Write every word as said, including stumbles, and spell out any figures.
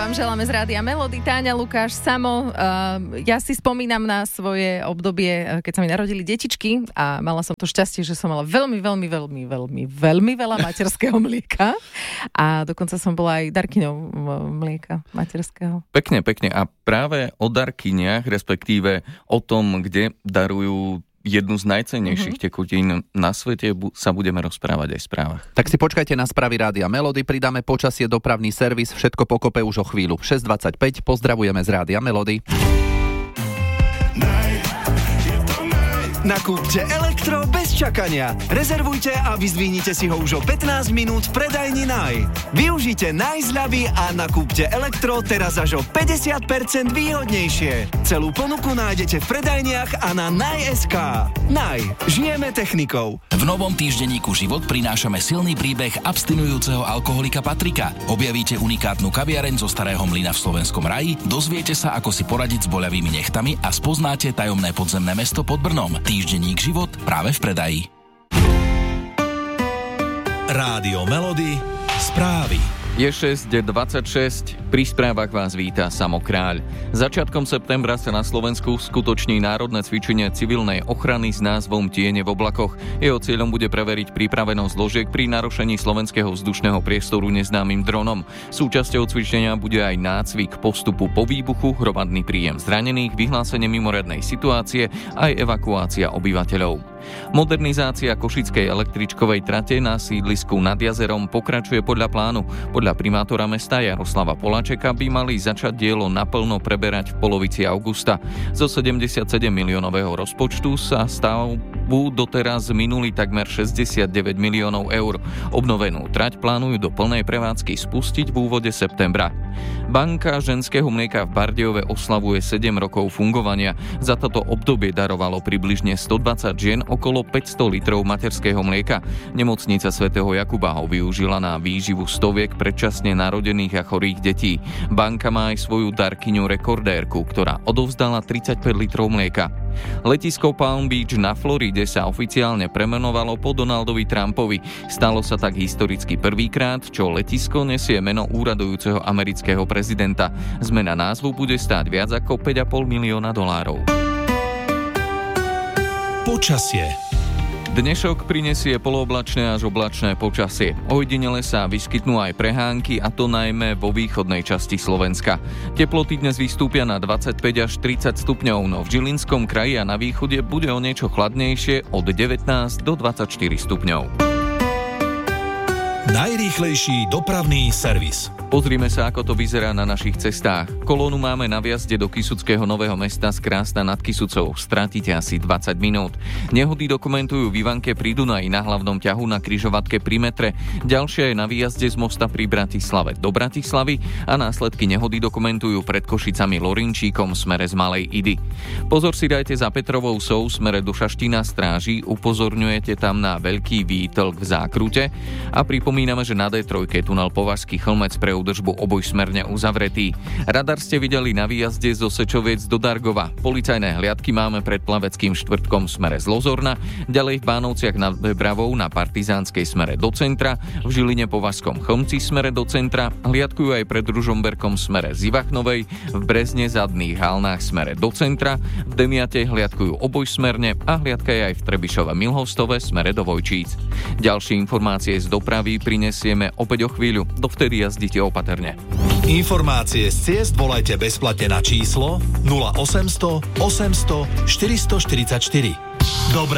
vám želáme z Rádia Melody, Táňa, Lukáš, Samo. Ja si spomínam na svoje obdobie, keď sa mi narodili detičky a mala som to šťastie, že som mala veľmi, veľmi, veľmi, veľmi, veľmi veľa materského mlieka a dokonca som bola aj darkyňou mlieka materského. Pekne, pekne. A práve o darkyniach, respektíve o tom, kde darujú jednu z najcennejších mm-hmm. tekutín na svete, sa budeme rozprávať aj v správach. Tak si počkajte na správy Rádia Melody, pridáme počasie, dopravný servis, všetko pokope už o chvíľu. šesť dvadsaťpäť, pozdravujeme z Rádia Melody. Nakúpte elektro bez čakania. Rezervujte a vyzdvihnite si ho už o pätnásť minút v predajni Naj. Využite Naj zľavy a nakúpte elektro teraz až o päťdesiat percent výhodnejšie. Celú ponuku nájdete v predajniach a na Naj bodka es ká. Naj. Žijeme technikou. V novom týždenníku Život prinášame silný príbeh abstinujúceho alkoholika Patrika. Objavíte unikátnu kaviareň zo Starého Mlyna v Slovenskom raji, dozviete sa, ako si poradiť s boľavými nechtami a spoznáte tajomné podzemné mesto pod Brnom. Týždenník Život práve v predaji. Rádio Melody. Správy. Je šesť dvadsaťšesť, pri správach vás víta Samo Kráľ. Začiatkom septembra sa na Slovensku skutoční národné cvičenie civilnej ochrany s názvom Tiene v oblakoch. Jeho cieľom bude preveriť pripravenosť zložiek pri narušení slovenského vzdušného priestoru neznámym dronom. Súčasťou cvičenia bude aj nácvik postupu po výbuchu, hromadný príjem zranených, vyhlásenie mimoriadnej situácie aj evakuácia obyvateľov. Modernizácia košickej električkovej trate na sídlisku nad jazerom pokračuje podľa plánu. Podľa primátora mesta Jaroslava Poláčeka by mali začať dielo naplno preberať v polovici augusta. Zo sedemdesiatsedem miliónového rozpočtu sa stavbu doteraz minuli takmer šesťdesiatdeväť miliónov eur. Obnovenú trať plánujú do plnej prevádzky spustiť v úvode septembra. Banka ženského mlieka v Bardejove oslavuje sedem rokov fungovania. Za toto obdobie darovalo približne stodvadsať žien okolo päťsto litrov materského mlieka. Nemocnica svätého Jakuba ho využila na výživu stoviek predčasne narodených a chorých detí. Banka má aj svoju darkyňu rekordérku, ktorá odovzdala tridsaťpäť litrov mlieka. Letisko Palm Beach na Floride sa oficiálne premenovalo po Donaldovi Trumpovi. Stalo sa tak historicky prvýkrát, čo letisko nesie meno úradujúceho amerického prezidenta. Zmena názvu bude stáť viac ako päť a pol milióna dolárov. Počasie. Dnešok prinesie polooblačné až oblačné počasie. Ojedinele sa vyskytnú aj prehánky, a to najmä vo východnej časti Slovenska. Teploty dnes vystúpia na dvadsaťpäť až tridsať stupňov, no v Žilinskom kraji a na východe bude o niečo chladnejšie od devätnásť do dvadsaťštyri stupňov. Najrýchlejší dopravný servis. Pozrime sa, ako to vyzerá na našich cestách. Kolónu máme na vjazde do Kysuckého Nového Mesta z Krásna nad Kysucou. Stratíte asi dvadsať minút. Nehody dokumentujú v Ivanke pri Dunaji na hlavnom ťahu na križovatke pri metre. Ďalšia je na výjazde z mosta pri Bratislave do Bratislavy a následky nehody dokumentujú pred Košicami Lorinčíkom v smere z Malej Idy. Pozor si dajte za Petrovou Sou v smere do Šaštína Stráží, upozorňujete tam na veľký výtlk v zákrute a pripomíname, že na dé tri tunel Považský Chlmec pre údržbu obojsmerne uzavretý. Radar ste videli na výjazde zo Sečoviec do Dargova. Policajné hliadky máme pred Plaveckým štvrtkom v smere z Lozorna, ďalej v Bánovciach nad Bebravou na Partizánskej smere do centra, v Žiline Považskom Chlmci smere do centra, hliadkujú aj pred Ružomberkom smere z Ivachnovej, v Brezne Zadných Halnách smere do centra, v Demiate hliadkujú obojsmerne a hliadka je aj v Trebišove Milhostove smere do Vojčíc. Ďalšie informácie z dopravy prinesieme opäť o chvíľu. Dovtedy jazdite opatrne. Informácie z ciest volajte bezplatne na číslo nula osemsto osemsto štyristoštyridsaťštyri. Dobré